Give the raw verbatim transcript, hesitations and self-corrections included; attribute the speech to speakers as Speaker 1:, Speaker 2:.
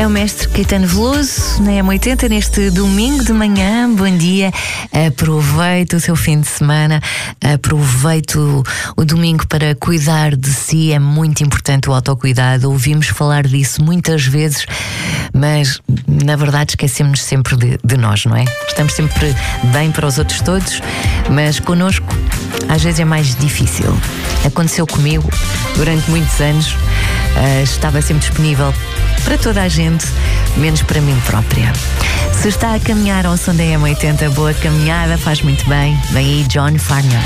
Speaker 1: o mestre Caetano Veloso na M oitenta neste domingo de manhã. Bom dia, aproveite o seu fim de semana, aproveite o, o domingo para cuidar de si. É muito importante o autocuidado, ouvimos falar disso muitas vezes, mas na verdade esquecemos sempre de, de nós, não é? Estamos sempre bem para os outros todos, mas connosco às vezes é mais difícil. Aconteceu comigo durante muitos anos, uh, estava sempre disponível para toda a gente, menos para mim própria. Se está a caminhar ao som da M oitenta, boa caminhada, faz muito bem. Vem aí John Farnham.